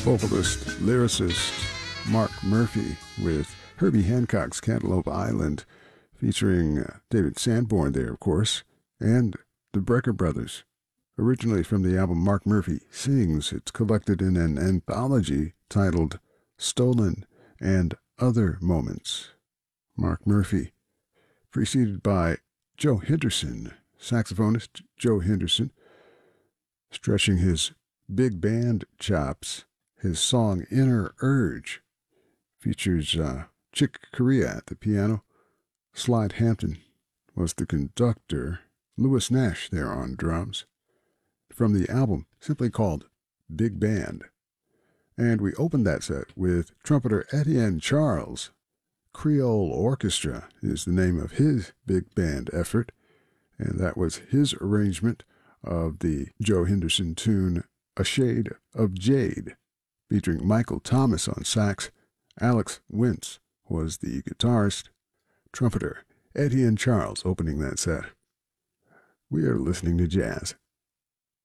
vocalist, lyricist Mark Murphy with Herbie Hancock's Cantaloupe Island, featuring David Sanborn there, of course, and the Brecker Brothers. Originally from the album Mark Murphy Sings, it's collected in an anthology titled Stolen and Other Moments. Mark Murphy, preceded by Joe Henderson, saxophonist Joe Henderson, stretching his big band chops. His song Inner Urge features Chick Corea at the piano. Slide Hampton was the conductor. Louis Nash there on drums. From the album simply called Big Band. And we opened that set with trumpeter Etienne Charles. Creole Orchestra is the name of his big band effort, and that was his arrangement of the Joe Henderson tune A Shade of Jade, featuring Michael Thomas on sax. Alex Wintz was the guitarist. Trumpeter Etienne Charles opening that set. We are listening to jazz